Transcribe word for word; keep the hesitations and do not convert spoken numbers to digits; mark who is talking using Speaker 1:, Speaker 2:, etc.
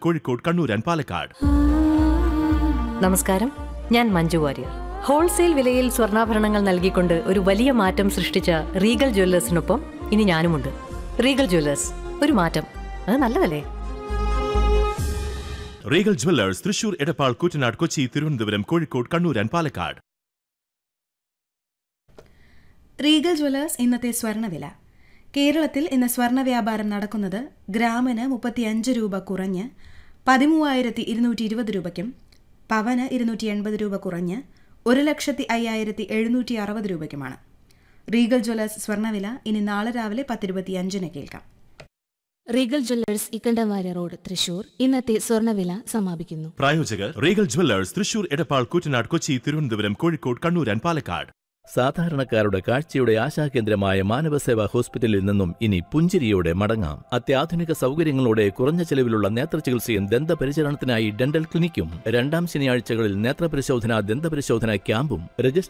Speaker 1: Kozhikode, Kannur and Palakkad.
Speaker 2: നമസ്കാരം, ഞാൻ Manju Warrier. Wholesale വിലയിൽ സ്വർണ്ണാഭരണങ്ങൾ നൽകിക്കൊണ്ട് ഒരു വലിയ മാറ്റം സൃഷ്ടിച്ച റീഗൽ ജ്വല്ലേഴ്സിനൊപ്പം ഇനി ഞാനുമുണ്ട്. റീഗൽ ജ്വല്ലേഴ്സ്, ഒരു മാറ്റം, അത് നല്ലതല്ലേ?
Speaker 1: Regal Jewellers, Thrissur, Edappal, Koottanad, Kochi, Thiruvananthapuram, Kozhikode, Kannur and Palakkad.
Speaker 3: Regal Jewellers ഇന്നത്തെ സ്വർണ്ണവില. കേരളത്തിൽ ഇന്ന് സ്വർണ്ണ വ്യാപാരം നടക്കുന്നത് ഗ്രാമിന് മുപ്പത്തിയഞ്ച് രൂപ കുറഞ്ഞ് പതിമൂവായിരത്തി ഇരുന്നൂറ്റി ഇരുപത് രൂപയ്ക്കും പവന് ഇരുന്നൂറ്റി എൺപത് രൂപ കുറഞ്ഞ് ഒരു ലക്ഷത്തി അയ്യായിരത്തി എഴുന്നൂറ്റി അറുപത് രൂപയ്ക്കുമാണ്. റീഗൽ ജ്വല്ലേഴ്സ് സ്വർണ്ണവില ഇനി നാളെ രാവിലെ പത്തിരുപത്തിയഞ്ചിന് കേൾക്കാം.
Speaker 4: Regal Jewellers Ikkanda Warrier road, Thrissur. ഇന്നത്തെ സ്വർണ്ണവില സമാപിക്കുന്നു.
Speaker 1: പ്രായോജകർ Regal Jewellers, Thrissur, Edappal, Koottanad, Kochi, Thiruvananthapuram, Kozhikode, Kannur and Palakkad.
Speaker 5: സാധാരണക്കാരുടെ കാഴ്ചയുടെ ആശാകേന്ദ്രമായ മാനവസേവാ ഹോസ്പിറ്റലിൽ നിന്നും ഇനി പുഞ്ചിരിയോടെ മടങ്ങാം. അത്യാധുനിക സൗകര്യങ്ങളോടെ കുറഞ്ഞ ചെലവിലുള്ള നേത്രചികിത്സയും ദന്തപരിചരണത്തിനായി ഡെന്റൽ ക്ലിനിക്കും. രണ്ടാം ശനിയാഴ്ചകളിൽ നേത്രപരിശോധന, ദന്തപരിശോധന ക്യാമ്പും. രജിസ്റ്റർ